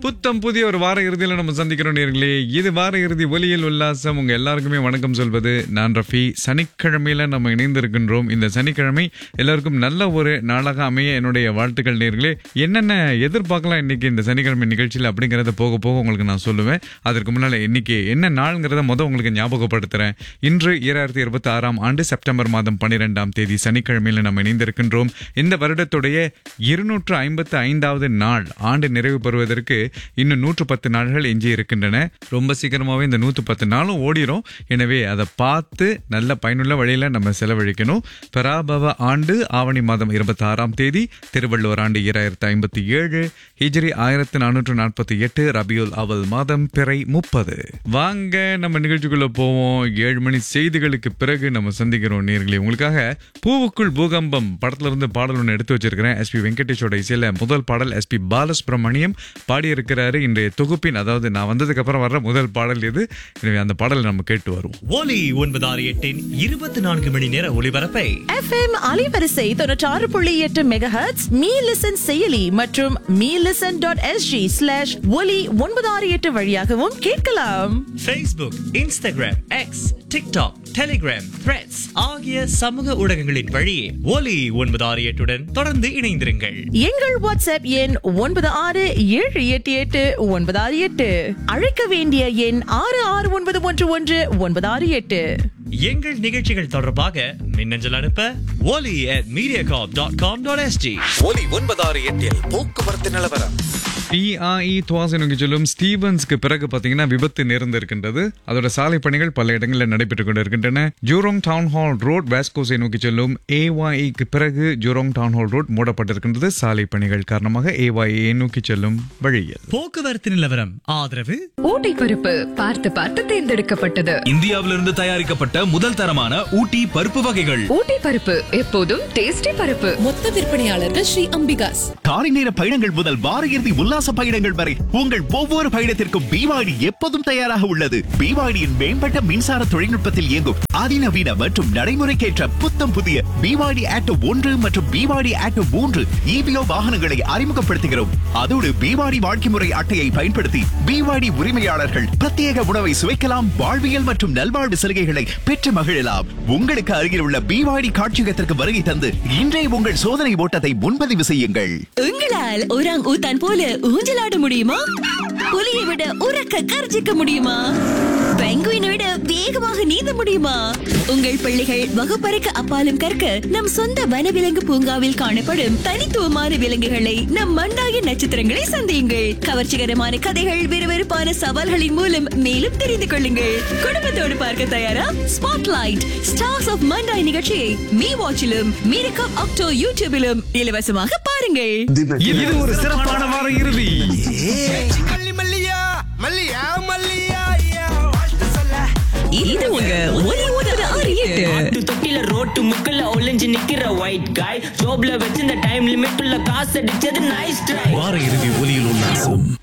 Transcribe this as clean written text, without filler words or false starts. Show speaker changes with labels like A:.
A: புத்தம் புதிய ஒரு வார இறுதியில நம்ம சந்திக்கிறோம் நேர்களே. இது வார இறுதி ஒலியில் உல்லாசம். உங்க எல்லாருக்குமே வணக்கம் சொல்வது நான் ரஃபி. சனிக்கிழமையில நம்ம இணைந்திருக்கின்றோம். இந்த சனிக்கிழமை எல்லாருக்கும் நல்ல ஒரு நாளாக அமைய என்னுடைய வாழ்த்துக்கள் நேர்களே. என்னென்ன எதிர்பார்க்கலாம் இன்னைக்கு இந்த சனிக்கிழமை நிகழ்ச்சியில் அப்படிங்கறத போக போக உங்களுக்கு நான் சொல்லுவேன். அதற்கு முன்னால இன்னைக்கு என்ன நாள்ங்கிறத உங்களுக்கு ஞாபகப்படுத்துறேன். இன்று 2026 ஆண்டு செப்டம்பர் மாதம் 12ஆம் தேதி சனிக்கிழமையில நம்ம இணைந்திருக்கின்றோம். இந்த வருடத்துடைய 255வது நாள் ஆண்டு நிறைவு பெறுவதற்கு இன்னும் 110 நாட்கள் எஞ்சி இருக்கின்றன. ரொம்ப சீக்கிரமாவே இந்த 110 நாளும் ஓடிரும். எனவே அதை பார்த்து நல்ல பயனுள்ள வழியில நம்ம செலவழிக்கணும். பராபவ ஆண்டு ஆவணி மாதம் 26ஆம் தேதி, திருவள்ளுவர் ஆண்டு 2057, ஹிஜ்ரி 1448, ரபியுல் அவல் மாதம் பிறை 30. வாங்க நம்ம நிகழ்ச்சிக்குள்ள போவோம். 7 மணி செய்திகளுக்கு பிறகு நம்ம சந்திக்கிறோம் நேர்களே. உங்களுக்காக பூவுக்குள் பூகம்பம் படத்துல இருந்து பாடல் ஒன்று எடுத்து வச்சிருக்கிறேன். SP வெங்கடேஷோட இசையில முதல் பாடல் SP பாலசுப்ரமணியம் பாடியிருக்கிறாரு. இன்றைய தொகுப்பின், அதாவது நான் வந்ததுக்கு அப்புறம் வர்ற முதல் பாடல் இது. எனவே அந்த பாடலை நம்ம கேட்டு வருவோம்.
B: ஒலி 968 24 மணி நேர ஒளிபரப்பை
C: FM அலைவரிசை 96.8 மெகாஹெர்ட்ஸ், மீ லிசன் செயலி மற்றும் meelisten.sg/ஒலி 968 வழியாகவும் கேட்கலாம்.
B: Facebook, Instagram, X, TikTok, Telegram, Threads ஆகிய சமூக ஊடகங்களின் வழியே ஒலி 968 தொடர்ந்து இணைந்திருங்கள்.
C: எங்கள் வாட்ஸ்அப் எண் 96788968. அழைக்க வேண்டிய எண் 66911968.
B: எங்கள் நிகழ்ச்சிகள் தொடர்பாக மின்னஞ்சல் அனுப்ப oli@mediacorp.com.sg.
D: ஒலி 968 போக்குவரத்து நிலவரம்.
A: PRE துவாசை நோக்கி செல்லும் ஸ்டீவன்ஸ்க்கு பிறகு பாத்தீங்கன்னா விபத்து நேர்ந்திருக்கின்றது. அதோட சாலை பணிகள் பல இடங்களில் நடைபெற்றுக் கொண்டிருக்கின்றன. ஜூரோங் டவுன் ஹால் ரோட் வேஸ்கோஸை நோக்கி செல்லும் AYE-க்கு பிறகு ஜூரோங் டவுன் ஹால் ரோட் மூடப்பட்டிருக்கின்றது. சாலை பணிகள் காரணமாக AYE நோக்கி செல்லும் வழியில்.
B: போக்குவரத்து நிலவரம் ஆதரவு
E: ஊட்டி பருப்பு பார்த்து பார்த்து தேர்ந்தெடுக்கப்பட்டது.
F: இந்தியாவிலிருந்து தயாரிக்கப்பட்ட முதல் தரமான ஊட்டி பருப்பு வகைகள்.
E: ஊட்டி பருப்பு எப்போதும் டேஸ்டி பருப்பு.
G: மொத்த விற்பனையாளர்கள் ஸ்ரீ அம்பிகாஸ்.
H: காலை நேர பயணங்கள் முதல் வார இறுதி உல்லாச பயணங்கள் வரை உங்கள் ஒவ்வொரு பயணத்திற்கும் BYD எப்போதும் தயாராக உள்ளது. BYD-யின் மேம்பட்ட மின்சார தொழில்நுட்பத்தில் இயங்கும் அதிநவீன மற்றும் நடைமுறைக்கேற்ற புத்தம் புதிய BYD ஆட்டோ 1 மற்றும் BYD ஆட்டோ 3 EVO வாகனங்களை அறிமுகப்படுத்துகிறோம். அதோடு BYD வாழ்க்கை முறை அட்டையை பயன்படுத்தி BYD உரிமையாளர்கள் பிரத்யேக உணவை சுவைக்கலாம், வாழ்வியல் மற்றும் நல்வாழ்வு சலுகைகளை பெற்று மகிழலாம். உங்களுக்கு அருகில் உள்ள BYD காட்சியகத்திற்கு வருகை தந்து இன்றைய உங்கள் சோதனை ஓட்டத்தை முன்பதிவு செய்யுங்கள்.
G: உங்களால் ஒராங் ஊத்தான் போல ஊஞ்சலாட முடியுமா? புலியை விட உரக்க கர்ஜிக்க முடியுமா? பெங்குயினை விட வேகமாக நீந்த முடியுமா? உங்கள் பிள்ளைகள் வகுப்பறைக்கு அப்பாலும் கற்க நம் சொந்த வனவிலங்கு பூங்காவில் காணப்படும் தனித்துவமான விலங்குகளை, நம் மண்டாய நட்சத்திரங்களை சந்தியுங்கள். கவர்ச்சிகரமான கதைகள், விறுவிறுப்பான சவால்களின் மூலம் மேலும் தெரிந்து கொள்ளுங்கள். குடும்பத்தோடு பார்க்க தயாரா? ஸ்பாட்லைட் ஸ்டார்ஸ் ஆஃப் மண்டாய் நிகழ்ச்சியை மீ வாட்சிலும் மீரகம் அக்டோ யூடியூபிலும் இலவசமாக பாருங்கள்.
A: இது ஒரு சிறப்பான வார இறுதி.
G: இது உங்க ஒலி 968.
I: தொட்டில ரோட்டு முக்கல்ல ஒளிஞ்சு நிக்கிற ஒயிட் காய், ஜோப்ல வச்சிருந்த டைம் லிமிட் உள்ள காசு அடிச்சது நைஸ் ட்ரை.
F: வார இறுதி ஒலியில் உல்லாசம்.